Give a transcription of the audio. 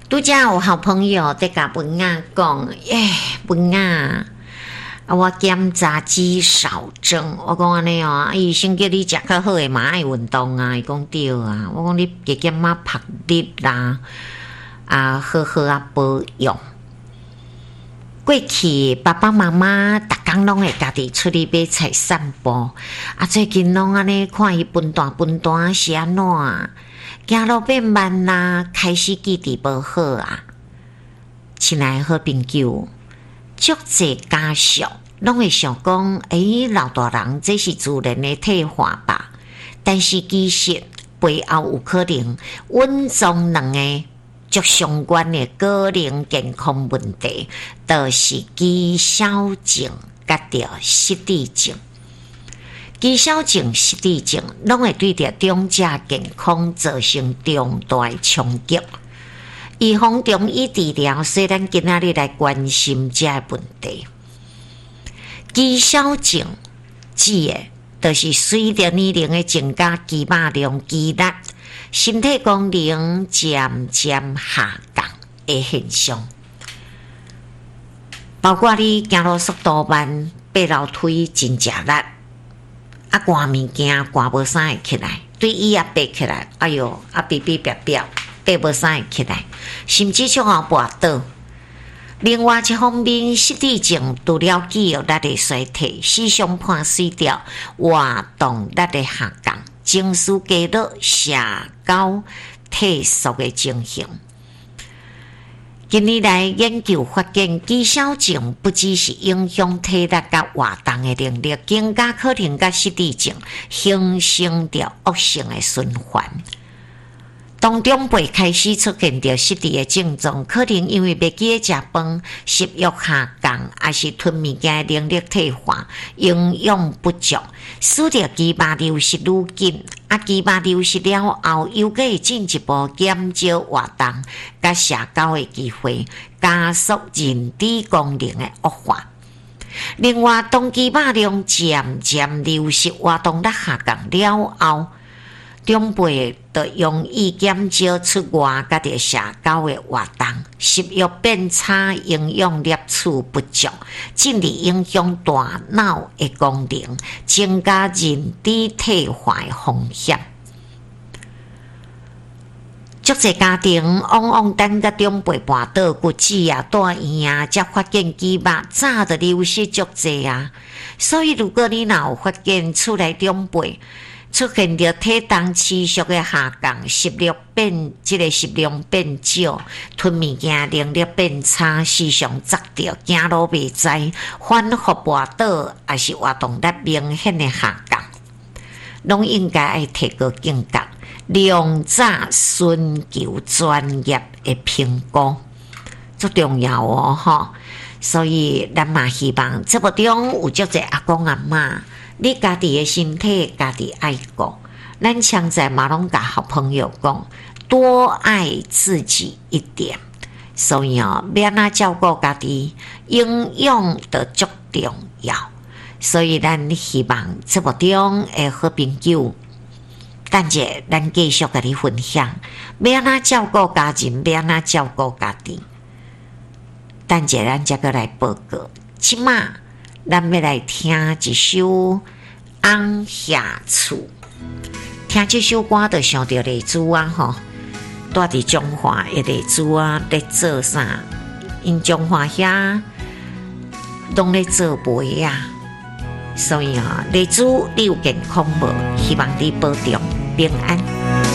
拄则有好朋友在甲文雅讲，文雅，我检查肌少症。我讲安尼哦，医生叫你食较好诶，嘛爱运动啊。伊讲对啊，我讲你加减仔晒日啦，好好保养。过去爸爸妈妈逐工拢会家己出去买菜散步，最近拢安尼看伊分段是安怎？行路变慢啦，开始记忆无好啊！亲爱的好朋友，足济家属拢会想讲，老大人这是自然的退化吧？但是其实背后有可能稳中两个足相关的个人健康问题，就是肌少症甲着失智症。肌少症、失智症拢会对着长者健康造成重大冲击。预防中医治疗，所以咱今仔日来关心这个问题。肌少症指的，就是随着年龄的增加，肌肉量、肌力、身体功能渐渐下降的现象，包括你行路速度慢、爬楼梯真吃力。寒物件寒无啥会起来，对椅爬起来，比爬无啥会起来，甚至像跋倒。另外一方面，失智症除了记忆力的衰退、思想判碎掉、活动力的下降、情绪低落、社交退缩的情形。近年来研究发现，肌少症不只是影响体力甲活动的能力，更加可能甲失智症形成着恶性的循环。当长辈开始出现着失智的症状，可能因为袂记得食饭、食欲下降，还是吞物件的能力退化、营养不足，使得肌肉流失愈紧。肌肉流失了后，又会进一步减少活动甲社交的机会，加速认知功能的恶化。另外，当肌肉量渐渐流失、活动力下降了后，长辈就容易减少出外甲着社交的活动，食欲变差，营养摄取不足，进而影响大脑的功能，增加认知退化的风险。足济家庭往往等甲长辈跋倒骨折住院才发现肌肉早就流失足济啊！所以，如果你若有发现厝内长辈出现着体重持续的下降，食量变少，吞物件能力变差，时常砸着，走路袂知，反复跋倒，还是活动力明显的下降，拢应该爱提高警觉，量早寻求专业的评估，足重要哦！所以咱嘛希望节目中有足济阿公阿嬷。你家己的身体，家己爱顾。咱常在马龙甲好朋友讲，多爱自己一点。所以要怎照顾家己，营养就足重要。所以咱希望节目中的好朋友，等者咱继续甲你分享，要怎照顾家人，要怎照顾家己。等者咱再过来报告。即马咱要来听一首《翁下厝》，听这首歌就想到丽珠啊吼，住伫中华的丽珠啊，咧做啥？因中华遐拢咧做媒啊，所以丽珠你有健康无？希望你保重平安。